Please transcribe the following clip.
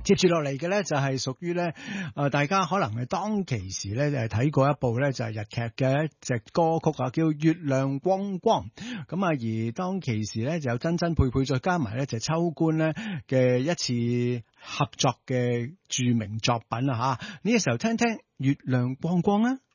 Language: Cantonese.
接住落嚟嘅咧就係屬於咧，大家可能係當其時咧就係睇過一部咧就係日劇嘅一隻歌曲啊，叫《月亮光光》。咁啊，而當其時咧就有珍珍佩佩，再加埋咧就秋官咧嘅一次合作嘅著名作品啊嚇。呢個時候聽聽《月亮光光》啊。